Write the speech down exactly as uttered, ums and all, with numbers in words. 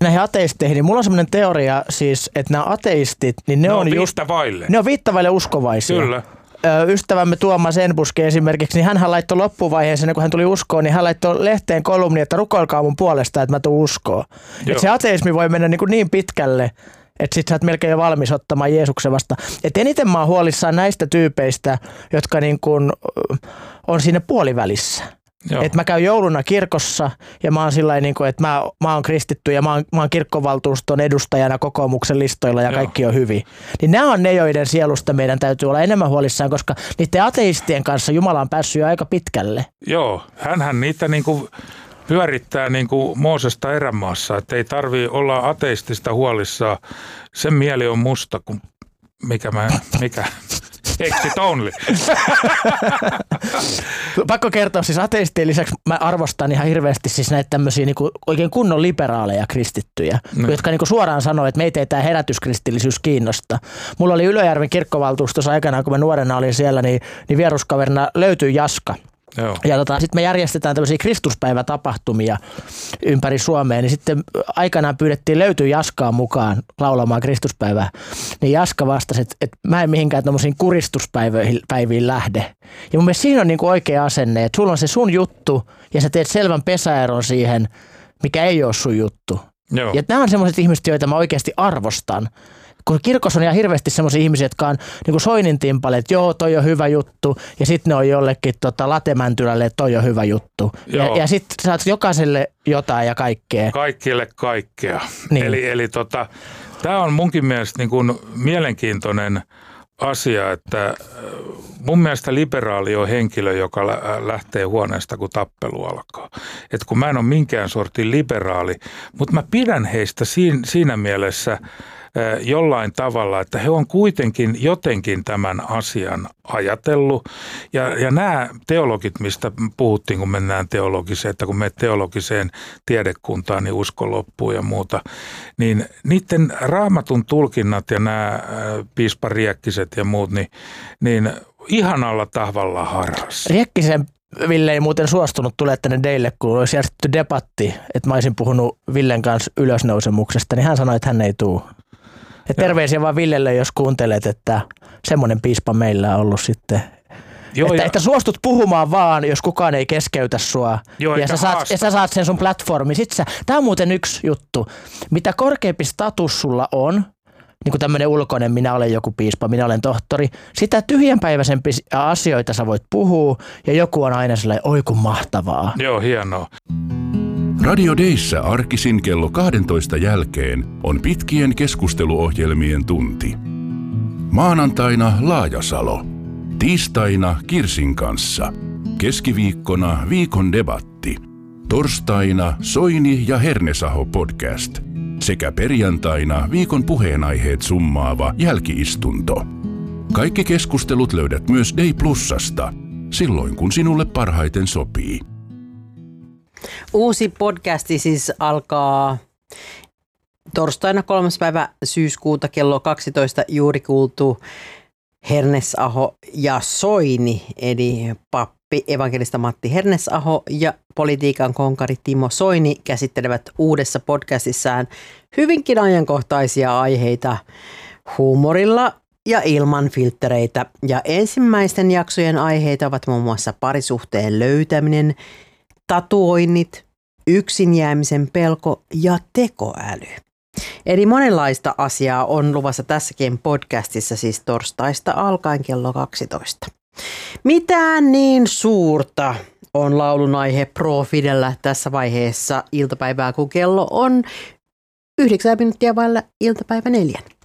näihin ateisteihin, niin mulla on semmoinen teoria siis, että nämä ateistit, niin ne, ne on, on just... viittavaille. Ne on viittavaille uskovaisia. Kyllä. Ystävämme Tuomas Enbuske esimerkiksi, niin hänhän laittoi loppuvaiheeseen, kun hän tuli uskoon, niin hän laittoi lehteen kolumni, että rukoilkaa mun puolesta, että mä tuun uskoon. Että se ateismi voi mennä niin, niin pitkälle, että sit sä oot melkein jo valmis ottamaan Jeesuksen vasta. Et eniten mä oon huolissaan näistä tyypeistä, jotka niin kuin on siinä puolivälissä. Että mä käyn jouluna kirkossa ja mä oon sillain, niin kuin, että mä, mä oon kristitty ja mä oon, mä oon kirkkovaltuuston edustajana kokoomuksen listoilla ja Joo. kaikki on hyvin. Niin nämä on ne, joiden sielusta meidän täytyy olla enemmän huolissaan, koska niiden ateistien kanssa Jumala on päässyt jo aika pitkälle. Joo, hänhän niitä niin kuin pyörittää niin kuin Moosesta erämaassa, että ei tarvitse olla ateistista huolissaan. Sen mieli on musta, kun mikä mä, mikä... Exit only. Pakko kertoa, siis ateistien lisäksi mä arvostan ihan hirveästi siis näitä tämmöisiä niinku oikein kunnon liberaaleja kristittyjä, no. jotka niinku suoraan sanoo, että meitä ei tämä herätyskristillisyys kiinnosta. Mulla oli Ylöjärven kirkkovaltuustossa aikanaan, kun mä nuorena olin siellä, niin, niin vieruskaverina löytyi Jaska. Joo. Ja tota, sitten me järjestetään tämmöisiä Kristuspäivätapahtumia ympäri Suomea, niin sitten aikanaan pyydettiin löytyä Jaskaa mukaan laulamaan Kristuspäivää. Niin Jaska vastasi, että, että mä en mihinkään tämmöisiin kuristuspäiviin lähde. Ja mun mielestä siinä on niinku oikea asenne, että sulla on se sun juttu ja sä teet selvän pesäeron siihen, mikä ei ole sun juttu. Joo. Ja nämä on semmoiset ihmiset, joita mä oikeasti arvostan. Kun kirkossa on ihan hirveästi semmoisia ihmisiä, jotka on niin kuin soinin timpalle, että joo, toi on hyvä juttu. Ja sitten ne on jollekin tota, latemäntylälle, että toi on hyvä juttu. Joo. Ja, ja sitten saat jokaiselle jotain ja kaikkea. Kaikille kaikkea. Niin. Eli, eli tota, tämä on munkin mielestä niin kuin mielenkiintoinen asia, että mun mielestä liberaali on henkilö, joka lähtee huoneesta, kun tappelu alkaa. Et kun mä en ole minkään sortin liberaali, mutta mä pidän heistä siinä, siinä mielessä jollain tavalla, että he on kuitenkin jotenkin tämän asian ajatellut. Ja, ja nämä teologit, mistä puhuttiin, kun mennään teologiseen, että kun me teologiseen tiedekuntaan, niin usko loppuu ja muuta, niin niiden raamatun tulkinnat ja nämä piispa Riekkiset ja muut, niin, niin ihanalla tavalla harrassa. Riekkisen Ville ei muuten suostunut tulemaan tänne Deille, kun olisi järjestetty debatti, että mä olisin puhunut Villen kanssa ylösnousemuksesta, niin hän sanoi, että hän ei tule. Ja terveisiä vaan Villelle, jos kuuntelet, että semmoinen piispa meillä on ollut sitten. Joo, että, että suostut puhumaan vaan, jos kukaan ei keskeytä sua. Joo, ja, sä saat, ja sä saat sen sun platformin. Tämä on muuten yksi juttu. Mitä korkeampi status sulla on, niin kuin tämmöinen ulkoinen, minä olen joku piispa, minä olen tohtori, sitä tyhjänpäiväisempiä asioita sä voit puhua, ja joku on aina sellainen, oi kun mahtavaa. Joo, hienoa. Radio Dayssä arkisin kello kahdentoista jälkeen on pitkien keskusteluohjelmien tunti. Maanantaina Laajasalo. Tiistaina Kirsin kanssa. Keskiviikkona viikon debatti. Torstaina Soini ja Hernesaho podcast. Sekä perjantaina viikon puheenaiheet summaava jälkiistunto. Kaikki keskustelut löydät myös Day Plusasta, silloin kun sinulle parhaiten sopii. Uusi podcasti siis alkaa torstaina kolmas päivä syyskuuta kello kaksitoista juuri kuultu Hernesaho ja Soini, eli pappi evankelista Matti Hernesaho ja politiikan konkari Timo Soini käsittelevät uudessa podcastissaan hyvinkin ajankohtaisia aiheita huumorilla ja ilman filttereitä. Ja ensimmäisten jaksojen aiheita ovat muun muassa parisuhteen löytäminen, tatuoinnit, yksin jäämisen pelko ja tekoäly. Eli monenlaista asiaa on luvassa tässäkin podcastissa siis torstaista alkaen kello kaksitoista. Mitään niin suurta on laulun aihe Pro Fidellä tässä vaiheessa iltapäivää, kun kello on yhdeksän minuuttia vailla iltapäivä neljän.